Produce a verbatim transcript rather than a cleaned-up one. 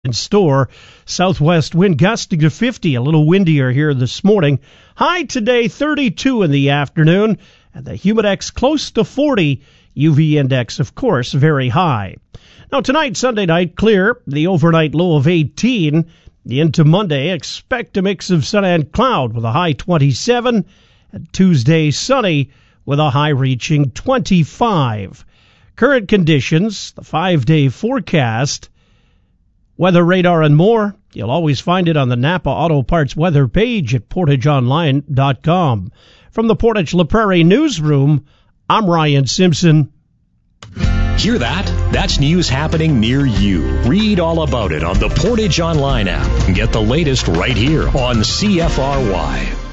in store. Southwest wind gusting to fifty, a little windier here this morning. High today, thirty-two in the afternoon, and the Humidex close to forty. U V index, of course, very high. Now tonight, Sunday night, clear. The overnight low of eighteen. Into Monday, expect a mix of sun and cloud with a high twenty-seven. And Tuesday, sunny with a high reaching twenty-five. Current conditions, the five-day forecast, weather radar and more. You'll always find it on the Napa Auto Parts weather page at portage online dot com. From the Portage La Prairie newsroom, I'm Ryan Simpson. Hear that? That's news happening near you. Read all about it on the Portage Online app and get the latest right here on C F R Y.